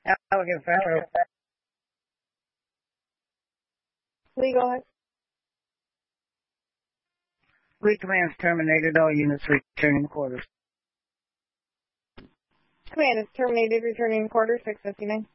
Elegant Pharaoh. Lee, go ahead. Fleet commands terminated. All units returning quarters. Command is terminated, returning quarters 659.